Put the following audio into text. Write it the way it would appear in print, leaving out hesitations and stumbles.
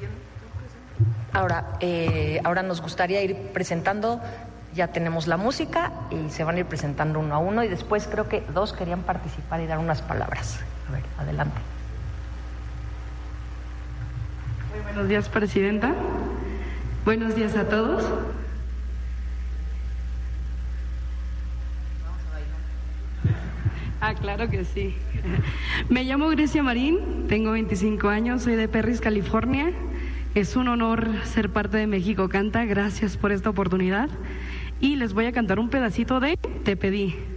Ahora nos gustaría ir presentando, ya tenemos la música y se van a ir presentando uno a uno y después creo que dos querían participar y dar unas palabras. A ver, adelante. Muy buenos días, presidenta. Buenos días a todos. Claro que sí. Me llamo Grecia Marín, tengo 25 años, soy de Perris, California. Es un honor ser parte de México Canta, gracias por esta oportunidad. Y les voy a cantar un pedacito de Te Pedí.